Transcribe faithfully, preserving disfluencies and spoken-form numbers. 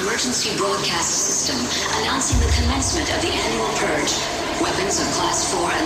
emergency broadcast system announcing the commencement of the annual purge. Weapons of Class four